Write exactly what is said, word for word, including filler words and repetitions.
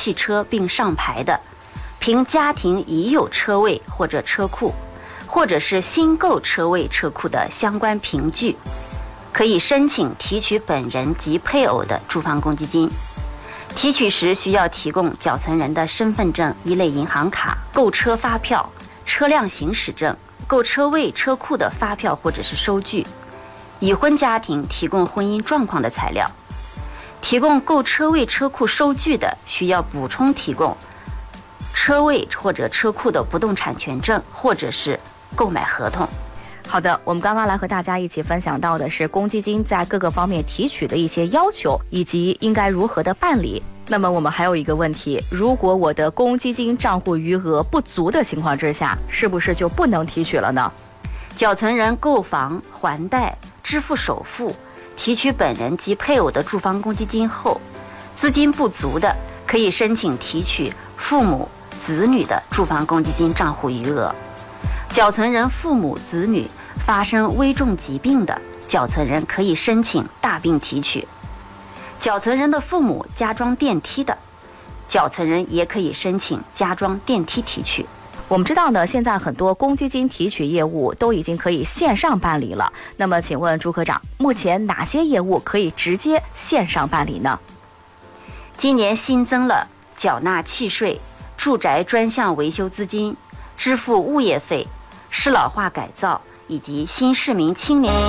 汽车并上牌的，凭家庭已有车位或者车库，或者是新购车位车库的相关凭据，可以申请提取本人及配偶的住房公积金。提取时需要提供缴存人的身份证、一类银行卡、购车发票、车辆行驶证、购车位车库的发票或者是收据。已婚家庭提供婚姻状况的材料。提供购车位车库收据的，需要补充提供车位或者车库的不动产权证或者是购买合同。 好的，我们刚刚来和大家一起分享到的是公积金在各个方面提取的一些要求，以及应该如何的办理。那么我们还有一个问题，如果我的公积金账户余额不足的情况之下，是不是就不能提取了呢？ 缴存人购房、还贷、支付首付、提取本人及配偶的住房公积金后，资金不足的，可以申请提取父母、子女的住房公积金账户余额。缴存人父母、子女发生危重疾病的，缴存人可以申请大病提取。缴存人的父母加装电梯的，缴存人也可以申请加装电梯提取。 我们知道呢，现在很多公积金提取业务都已经可以线上办理了。那么请问朱科长，目前哪些业务可以直接线上办理呢？ 今年新增了缴纳契税、住宅专项维修资金、支付物业费、适老化改造以及新市民青年